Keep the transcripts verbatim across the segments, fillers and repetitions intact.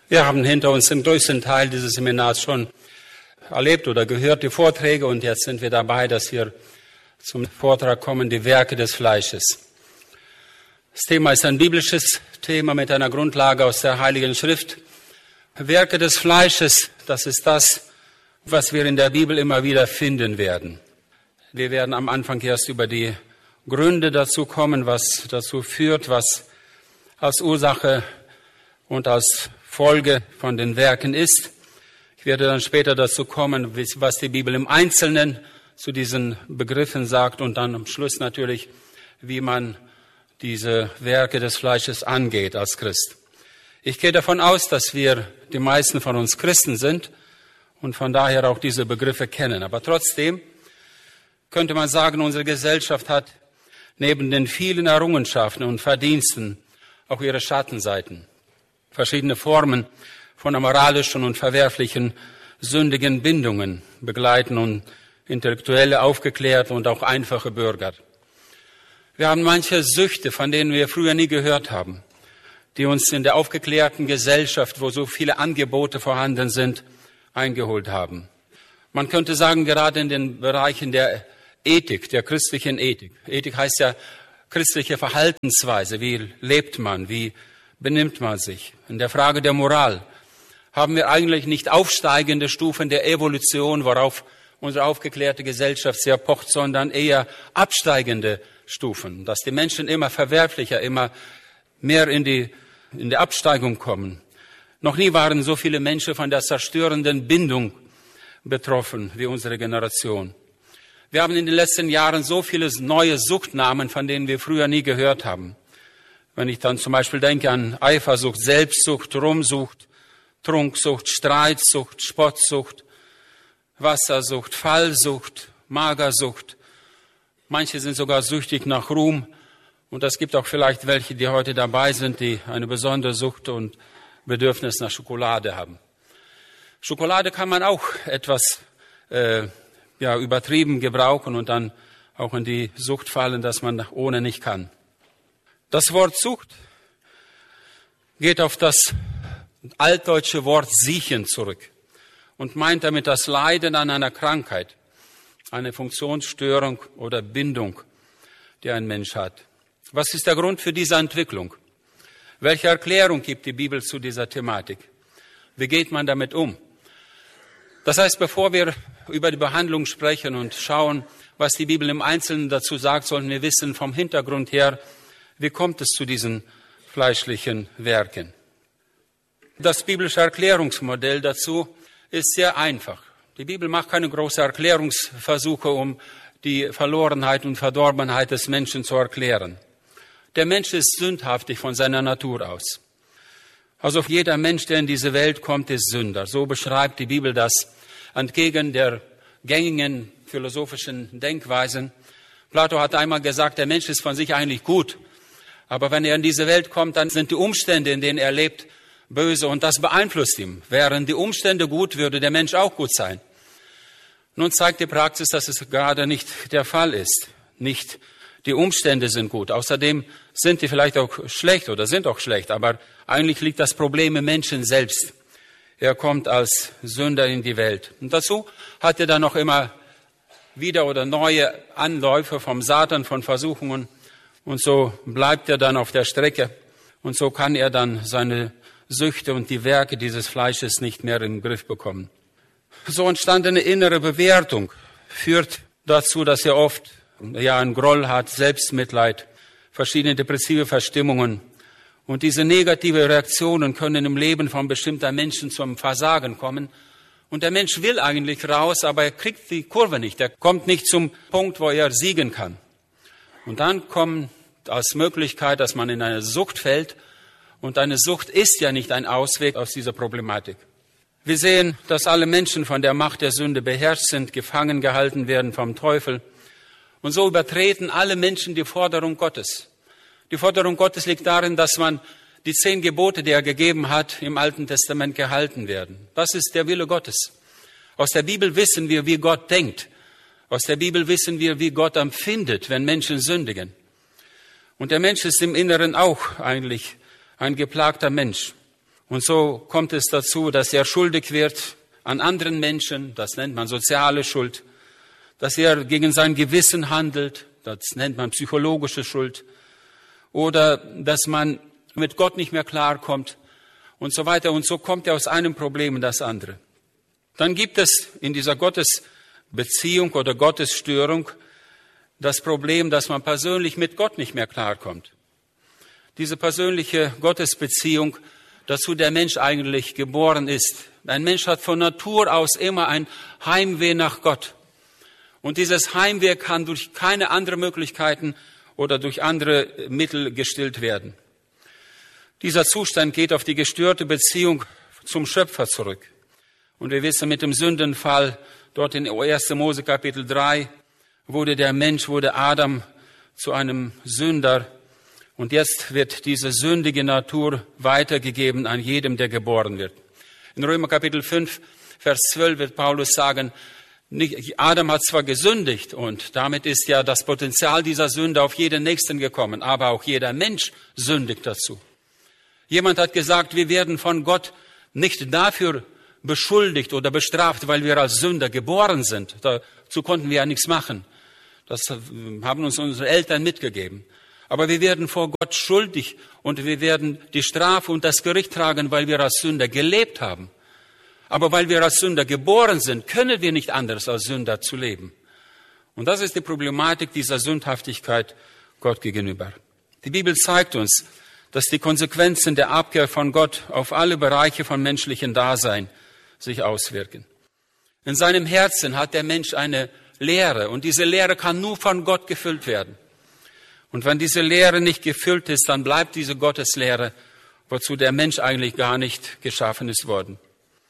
Wir haben hinter uns den größten Teil dieses Seminars schon erlebt oder gehört, die Vorträge, und jetzt sind wir dabei, dass wir zum Vortrag kommen, die Werke des Fleisches. Das Thema ist ein biblisches Thema mit einer Grundlage aus der Heiligen Schrift. Werke des Fleisches, das ist das, was wir in der Bibel immer wieder finden werden. Wir werden am Anfang erst über die Gründe dazu kommen, was dazu führt, was als Ursache und als Folge von den Werken ist. Ich werde dann später dazu kommen, was die Bibel im Einzelnen zu diesen Begriffen sagt und dann am Schluss natürlich, wie man diese Werke des Fleisches angeht als Christ. Ich gehe davon aus, dass wir, die meisten von uns Christen sind und von daher auch diese Begriffe kennen. Aber trotzdem könnte man sagen, unsere Gesellschaft hat neben den vielen Errungenschaften und Verdiensten auch ihre Schattenseiten. Verschiedene Formen von moralischen und verwerflichen, sündigen Bindungen begleiten und intellektuelle, aufgeklärte und auch einfache Bürger. Wir haben manche Süchte, von denen wir früher nie gehört haben, die uns in der aufgeklärten Gesellschaft, wo so viele Angebote vorhanden sind, eingeholt haben. Man könnte sagen, gerade in den Bereichen der Ethik, der christlichen Ethik. Ethik heißt ja christliche Verhaltensweise. Wie lebt man? Wie benimmt man sich? In der Frage der Moral haben wir eigentlich nicht aufsteigende Stufen der Evolution, worauf unsere aufgeklärte Gesellschaft sehr pocht, sondern eher absteigende Stufen, dass die Menschen immer verwerflicher, immer mehr in die, in die Absteigung kommen. Noch nie waren so viele Menschen von der zerstörenden Bindung betroffen wie unsere Generation. Wir haben in den letzten Jahren so viele neue Suchtnamen, von denen wir früher nie gehört haben. Wenn ich dann zum Beispiel denke an Eifersucht, Selbstsucht, Ruhmsucht, Trunksucht, Streitsucht, Spottsucht, Wassersucht, Fallsucht, Magersucht. Manche sind sogar süchtig nach Ruhm. Und es gibt auch vielleicht welche, die heute dabei sind, die eine besondere Sucht und Bedürfnis nach Schokolade haben. Schokolade kann man auch etwas äh, ja, übertrieben gebrauchen und dann auch in die Sucht fallen, dass man ohne nicht kann. Das Wort Sucht geht auf das altdeutsche Wort siechen zurück und meint damit das Leiden an einer Krankheit, eine Funktionsstörung oder Bindung, die ein Mensch hat. Was ist der Grund für diese Entwicklung? Welche Erklärung gibt die Bibel zu dieser Thematik? Wie geht man damit um? Das heißt, bevor wir über die Behandlung sprechen und schauen, was die Bibel im Einzelnen dazu sagt, sollten wir wissen vom Hintergrund her, wie kommt es zu diesen fleischlichen Werken. Das biblische Erklärungsmodell dazu ist sehr einfach. Die Bibel macht keine großen Erklärungsversuche, um die Verlorenheit und Verdorbenheit des Menschen zu erklären. Der Mensch ist sündhaftig von seiner Natur aus. Also jeder Mensch, der in diese Welt kommt, ist Sünder. So beschreibt die Bibel das entgegen der gängigen philosophischen Denkweisen. Plato hat einmal gesagt, der Mensch ist von sich eigentlich gut. Aber wenn er in diese Welt kommt, dann sind die Umstände, in denen er lebt, böse und das beeinflusst ihn. Wären die Umstände gut, würde der Mensch auch gut sein. Nun zeigt die Praxis, dass es gerade nicht der Fall ist. Nicht die Umstände sind gut. Außerdem sind die vielleicht auch schlecht oder sind auch schlecht. Aber eigentlich liegt das Problem im Menschen selbst. Er kommt als Sünder in die Welt. Und dazu hat er dann noch immer wieder oder neue Anläufe vom Satan, von Versuchungen. Und so bleibt er dann auf der Strecke. Und so kann er dann seine Süchte und die Werke dieses Fleisches nicht mehr in den Griff bekommen. So entstandene innere Bewertung führt dazu, dass er oft ja einen Groll hat, Selbstmitleid, verschiedene depressive Verstimmungen. Und diese negative Reaktionen können im Leben von bestimmter Menschen zum Versagen kommen. Und der Mensch will eigentlich raus, aber er kriegt die Kurve nicht. Er kommt nicht zum Punkt, wo er siegen kann. Und dann kommt als Möglichkeit, dass man in eine Sucht fällt. Und eine Sucht ist ja nicht ein Ausweg aus dieser Problematik. Wir sehen, dass alle Menschen von der Macht der Sünde beherrscht sind, gefangen gehalten werden vom Teufel. Und so übertreten alle Menschen die Forderung Gottes. Die Forderung Gottes liegt darin, dass man die zehn Gebote, die er gegeben hat, im Alten Testament gehalten werden. Das ist der Wille Gottes. Aus der Bibel wissen wir, wie Gott denkt. Aus der Bibel wissen wir, wie Gott empfindet, wenn Menschen sündigen. Und der Mensch ist im Inneren auch eigentlich ein geplagter Mensch. Und so kommt es dazu, dass er schuldig wird an anderen Menschen, das nennt man soziale Schuld, dass er gegen sein Gewissen handelt, das nennt man psychologische Schuld, oder dass man mit Gott nicht mehr klarkommt und so weiter. Und so kommt er aus einem Problem in das andere. Dann gibt es in dieser Gottesbeziehung oder Gottesstörung das Problem, dass man persönlich mit Gott nicht mehr klarkommt. Diese persönliche Gottesbeziehung, dazu der Mensch eigentlich geboren ist. Ein Mensch hat von Natur aus immer ein Heimweh nach Gott. Und dieses Heimweh kann durch keine anderen Möglichkeiten oder durch andere Mittel gestillt werden. Dieser Zustand geht auf die gestörte Beziehung zum Schöpfer zurück. Und wir wissen, mit dem Sündenfall, dort in erster Mose Kapitel drei, wurde der Mensch, wurde Adam zu einem Sünder. Und jetzt wird diese sündige Natur weitergegeben an jedem, der geboren wird. In Römer Kapitel fünf, Vers zwölf wird Paulus sagen, Adam hat zwar gesündigt und damit ist ja das Potenzial dieser Sünde auf jeden Nächsten gekommen, aber auch jeder Mensch sündigt dazu. Jemand hat gesagt, wir werden von Gott nicht dafür beschuldigt oder bestraft, weil wir als Sünder geboren sind. Dazu konnten wir ja nichts machen. Das haben uns unsere Eltern mitgegeben. Aber wir werden vor Gott schuldig und wir werden die Strafe und das Gericht tragen, weil wir als Sünder gelebt haben. Aber weil wir als Sünder geboren sind, können wir nicht anders als Sünder zu leben. Und das ist die Problematik dieser Sündhaftigkeit Gott gegenüber. Die Bibel zeigt uns, dass die Konsequenzen der Abkehr von Gott auf alle Bereiche von menschlichen Dasein sich auswirken. In seinem Herzen hat der Mensch eine Leere und diese Leere kann nur von Gott gefüllt werden. Und wenn diese Leere nicht gefüllt ist, dann bleibt diese Gottesleere, wozu der Mensch eigentlich gar nicht geschaffen ist worden.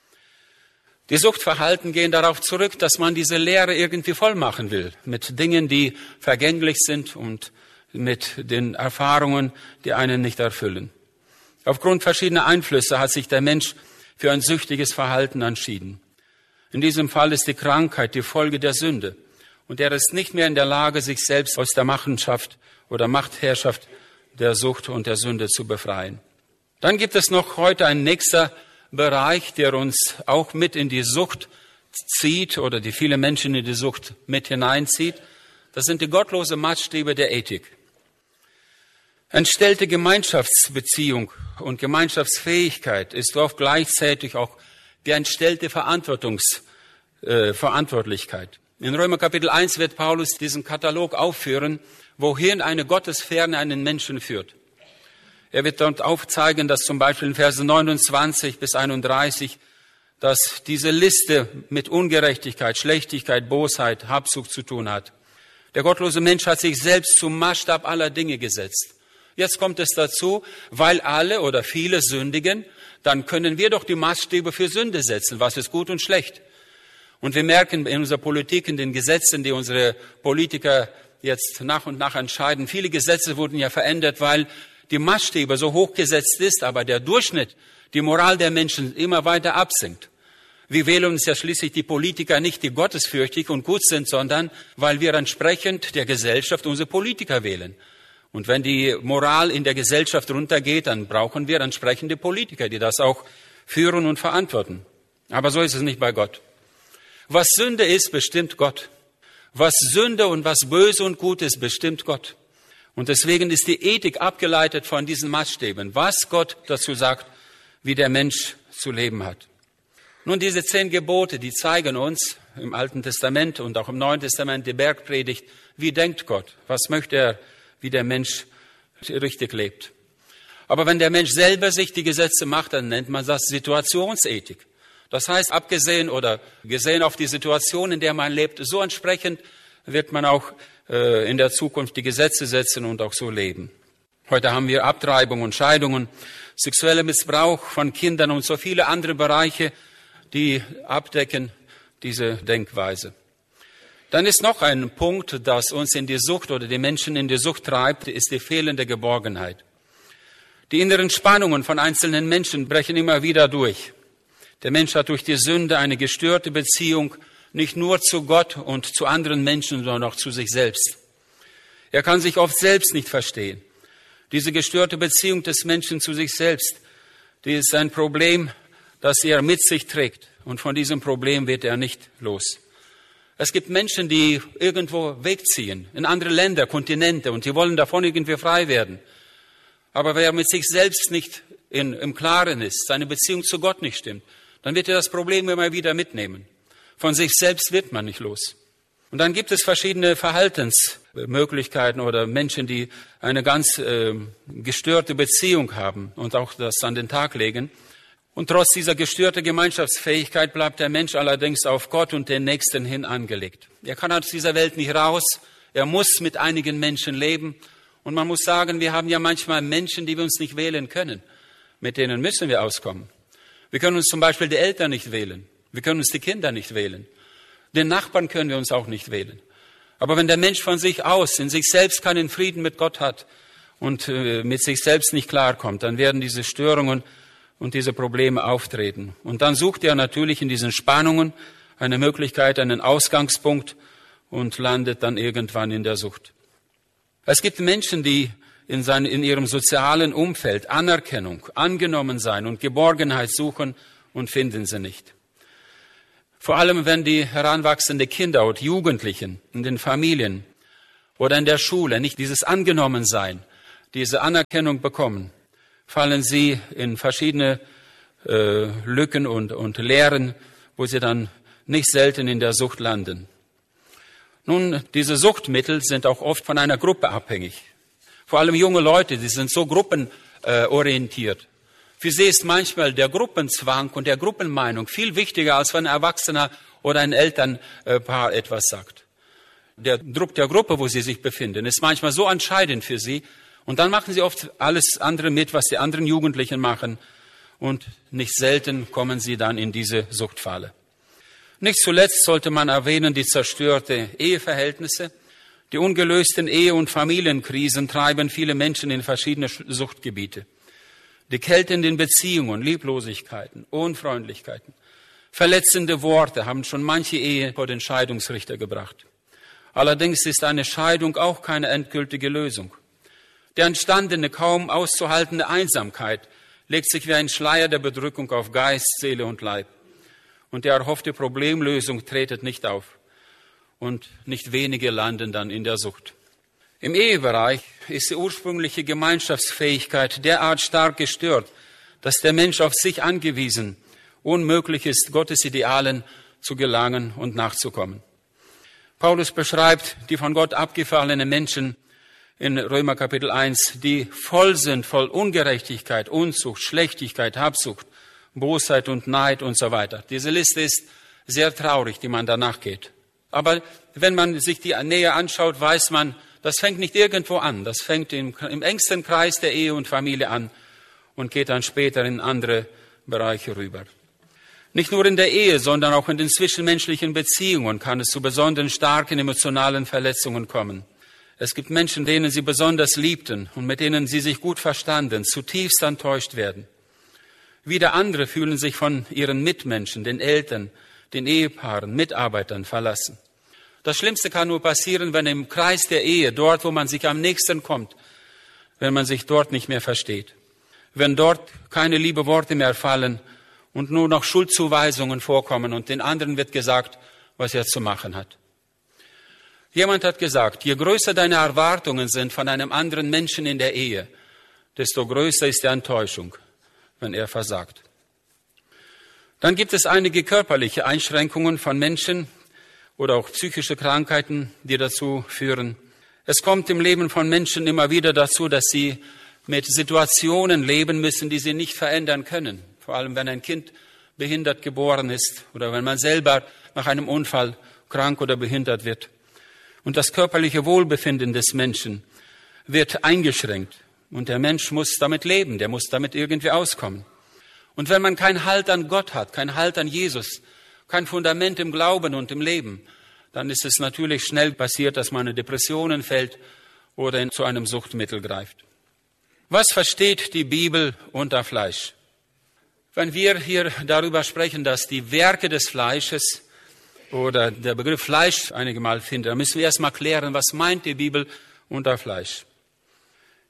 Die Suchtverhalten gehen darauf zurück, dass man diese Leere irgendwie voll machen will, mit Dingen, die vergänglich sind und mit den Erfahrungen, die einen nicht erfüllen. Aufgrund verschiedener Einflüsse hat sich der Mensch für ein süchtiges Verhalten entschieden. In diesem Fall ist die Krankheit die Folge der Sünde. Und er ist nicht mehr in der Lage, sich selbst aus der Machenschaft oder Machtherrschaft der Sucht und der Sünde zu befreien. Dann gibt es noch heute ein nächster Bereich, der uns auch mit in die Sucht zieht oder die viele Menschen in die Sucht mit hineinzieht. Das sind die gottlosen Maßstäbe der Ethik. Entstellte Gemeinschaftsbeziehung und Gemeinschaftsfähigkeit ist oft gleichzeitig auch die entstellte Verantwortungs, äh, Verantwortlichkeit. In Römer Kapitel eins wird Paulus diesen Katalog aufführen, wohin eine Gottesferne einen Menschen führt. Er wird dort aufzeigen, dass zum Beispiel in Verse neunundzwanzig bis einunddreißig, dass diese Liste mit Ungerechtigkeit, Schlechtigkeit, Bosheit, Habsucht zu tun hat. Der gottlose Mensch hat sich selbst zum Maßstab aller Dinge gesetzt. Jetzt kommt es dazu, weil alle oder viele sündigen, dann können wir doch die Maßstäbe für Sünde setzen, was ist gut und schlecht. Und wir merken in unserer Politik, in den Gesetzen, die unsere Politiker jetzt nach und nach entscheiden, viele Gesetze wurden ja verändert, weil die Maßstäbe so hoch gesetzt ist, aber der Durchschnitt, die Moral der Menschen immer weiter absinkt. Wir wählen uns ja schließlich die Politiker nicht, die gottesfürchtig und gut sind, sondern weil wir entsprechend der Gesellschaft unsere Politiker wählen. Und wenn die Moral in der Gesellschaft runtergeht, dann brauchen wir entsprechende Politiker, die das auch führen und verantworten. Aber so ist es nicht bei Gott. Was Sünde ist, bestimmt Gott. Was Sünde und was böse und gut ist, bestimmt Gott. Und deswegen ist die Ethik abgeleitet von diesen Maßstäben, was Gott dazu sagt, wie der Mensch zu leben hat. Nun, diese zehn Gebote, die zeigen uns im Alten Testament und auch im Neuen Testament die Bergpredigt, wie denkt Gott, was möchte er, wie der Mensch richtig lebt. Aber wenn der Mensch selber sich die Gesetze macht, dann nennt man das Situationsethik. Das heißt, abgesehen oder gesehen auf die Situation, in der man lebt, so entsprechend wird man auch äh, in der Zukunft die Gesetze setzen und auch so leben. Heute haben wir Abtreibung und Scheidungen, sexueller Missbrauch von Kindern und so viele andere Bereiche, die abdecken diese Denkweise. Dann ist noch ein Punkt, das uns in die Sucht oder die Menschen in die Sucht treibt, ist die fehlende Geborgenheit. Die inneren Spannungen von einzelnen Menschen brechen immer wieder durch. Der Mensch hat durch die Sünde eine gestörte Beziehung nicht nur zu Gott und zu anderen Menschen, sondern auch zu sich selbst. Er kann sich oft selbst nicht verstehen. Diese gestörte Beziehung des Menschen zu sich selbst, Dies ist ein Problem, das er mit sich trägt. Und von diesem Problem wird er nicht los. Es gibt Menschen, die irgendwo wegziehen, in andere Länder, Kontinente, und die wollen davon irgendwie frei werden. Aber wer mit sich selbst nicht in, im Klaren ist, seine Beziehung zu Gott nicht stimmt, dann wird er das Problem immer wieder mitnehmen. Von sich selbst wird man nicht los. Und dann gibt es verschiedene Verhaltensmöglichkeiten oder Menschen, die eine ganz äh, gestörte Beziehung haben und auch das an den Tag legen. Und trotz dieser gestörten Gemeinschaftsfähigkeit bleibt der Mensch allerdings auf Gott und den Nächsten hin angelegt. Er kann aus dieser Welt nicht raus. Er muss mit einigen Menschen leben. Und man muss sagen, wir haben ja manchmal Menschen, die wir uns nicht wählen können. Mit denen müssen wir auskommen. Wir können uns zum Beispiel die Eltern nicht wählen. Wir können uns die Kinder nicht wählen. Den Nachbarn können wir uns auch nicht wählen. Aber wenn der Mensch von sich aus, in sich selbst keinen Frieden mit Gott hat und äh, mit sich selbst nicht klarkommt, dann werden diese Störungen und diese Probleme auftreten. Und dann sucht er natürlich in diesen Spannungen eine Möglichkeit, einen Ausgangspunkt und landet dann irgendwann in der Sucht. Es gibt Menschen, die in, sein, in ihrem sozialen Umfeld Anerkennung, Angenommensein und Geborgenheit suchen und finden sie nicht. Vor allem, wenn die heranwachsenden Kinder und Jugendlichen in den Familien oder in der Schule nicht dieses Angenommensein, diese Anerkennung bekommen, fallen sie in verschiedene äh, Lücken und, und Leeren, wo sie dann nicht selten in der Sucht landen. Nun, diese Suchtmittel sind auch oft von einer Gruppe abhängig. Vor allem junge Leute, die sind so gruppenorientiert. Für sie ist manchmal der Gruppenzwang und der Gruppenmeinung viel wichtiger, als wenn ein Erwachsener oder ein Elternpaar etwas sagt. Der Druck der Gruppe, wo sie sich befinden, ist manchmal so entscheidend für sie. Und dann machen sie oft alles andere mit, was die anderen Jugendlichen machen. Und nicht selten kommen sie dann in diese Suchtfalle. Nicht zuletzt sollte man erwähnen die zerstörte Eheverhältnisse. Die ungelösten Ehe- und Familienkrisen treiben viele Menschen in verschiedene Suchtgebiete. Die kältenden Beziehungen, Lieblosigkeiten, Unfreundlichkeiten, verletzende Worte haben schon manche Ehe vor den Scheidungsrichter gebracht. Allerdings ist eine Scheidung auch keine endgültige Lösung. Die entstandene, kaum auszuhaltende Einsamkeit legt sich wie ein Schleier der Bedrückung auf Geist, Seele und Leib. Und die erhoffte Problemlösung tretet nicht auf. Und nicht wenige landen dann in der Sucht. Im Ehebereich ist die ursprüngliche Gemeinschaftsfähigkeit derart stark gestört, dass der Mensch auf sich angewiesen unmöglich ist, Gottes Idealen zu gelangen und nachzukommen. Paulus beschreibt die von Gott abgefallenen Menschen in Römer Kapitel eins, die voll sind, voll Ungerechtigkeit, Unzucht, Schlechtigkeit, Habsucht, Bosheit und Neid und so weiter. Diese Liste ist sehr traurig, die man danach geht. Aber wenn man sich die näher anschaut, weiß man, das fängt nicht irgendwo an. Das fängt im, im engsten Kreis der Ehe und Familie an und geht dann später in andere Bereiche rüber. Nicht nur in der Ehe, sondern auch in den zwischenmenschlichen Beziehungen kann es zu besonders starken emotionalen Verletzungen kommen. Es gibt Menschen, denen sie besonders liebten und mit denen sie sich gut verstanden, zutiefst enttäuscht werden. Wieder andere fühlen sich von ihren Mitmenschen, den Eltern, den Ehepaaren, Mitarbeitern verlassen. Das Schlimmste kann nur passieren, wenn im Kreis der Ehe, dort, wo man sich am nächsten kommt, wenn man sich dort nicht mehr versteht. Wenn dort keine liebe Worte mehr fallen und nur noch Schuldzuweisungen vorkommen und den anderen wird gesagt, was er zu machen hat. Jemand hat gesagt, je größer deine Erwartungen sind von einem anderen Menschen in der Ehe, desto größer ist die Enttäuschung, wenn er versagt. Dann gibt es einige körperliche Einschränkungen von Menschen oder auch psychische Krankheiten, die dazu führen. Es kommt im Leben von Menschen immer wieder dazu, dass sie mit Situationen leben müssen, die sie nicht verändern können. Vor allem, wenn ein Kind behindert geboren ist oder wenn man selber nach einem Unfall krank oder behindert wird. Und das körperliche Wohlbefinden des Menschen wird eingeschränkt. Und der Mensch muss damit leben, der muss damit irgendwie auskommen. Und wenn man keinen Halt an Gott hat, keinen Halt an Jesus, kein Fundament im Glauben und im Leben, dann ist es natürlich schnell passiert, dass man in Depressionen fällt oder zu einem Suchtmittel greift. Was versteht die Bibel unter Fleisch? Wenn wir hier darüber sprechen, dass die Werke des Fleisches oder der Begriff Fleisch einige Mal findet, dann müssen wir erst mal klären, was meint die Bibel unter Fleisch?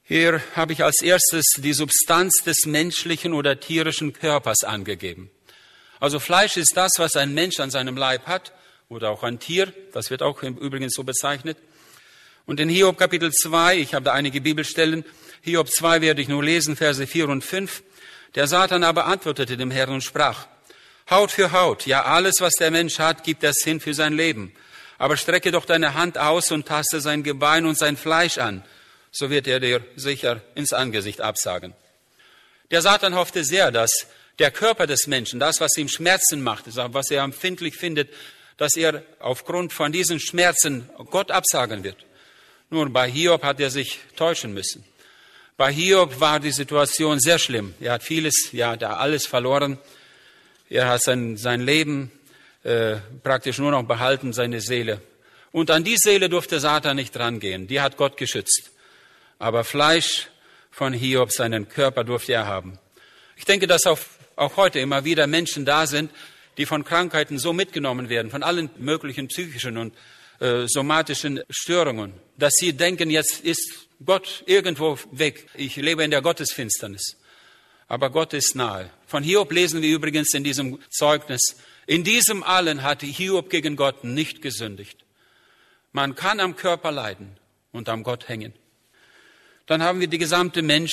Hier habe ich als erstes die Substanz des menschlichen oder tierischen Körpers angegeben. Also Fleisch ist das, was ein Mensch an seinem Leib hat oder auch ein Tier. Das wird auch übrigens so bezeichnet. Und in Hiob Kapitel zwei, ich habe da einige Bibelstellen, Hiob zwei werde ich nur lesen, Verse vier und fünf. Der Satan aber antwortete dem Herrn und sprach, Haut für Haut, ja alles, was der Mensch hat, gibt es hin für sein Leben. Aber strecke doch deine Hand aus und taste sein Gebein und sein Fleisch an, so wird er dir sicher ins Angesicht absagen. Der Satan hoffte sehr, dass der Körper des Menschen, das, was ihm Schmerzen macht, was er empfindlich findet, dass er aufgrund von diesen Schmerzen Gott absagen wird. Nur bei Hiob hat er sich täuschen müssen. Bei Hiob war die Situation sehr schlimm. Er hat vieles, ja, da alles verloren. Er hat sein, sein Leben äh, praktisch nur noch behalten, seine Seele. Und an die Seele durfte Satan nicht rangehen. Die hat Gott geschützt. Aber Fleisch von Hiob, seinen Körper durfte er haben. Ich denke, dass auch, auch heute immer wieder Menschen da sind, die von Krankheiten so mitgenommen werden, von allen möglichen psychischen und äh, somatischen Störungen, dass sie denken, jetzt ist Gott irgendwo weg. Ich lebe in der Gottesfinsternis. Aber Gott ist nahe. Von Hiob lesen wir übrigens in diesem Zeugnis, in diesem allen hatte Hiob gegen Gott nicht gesündigt. Man kann am Körper leiden und am Gott hängen. Dann haben wir die gesamte Menschheit.